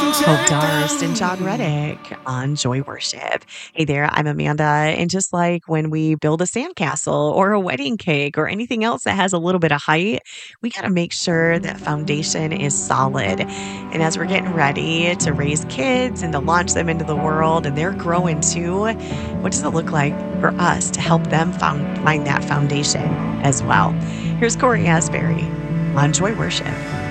Hope Darst and John Reddick on Joy Worship. Hey there, I'm Amanda. And just like when we build a sandcastle or a wedding cake or anything else that has a little bit of height, we got to make sure that foundation is solid. And as we're getting ready to raise kids and to launch them into the world and they're growing too, what does it look like for us to help them find that foundation as well? Here's Corey Asbury on Joy Worship.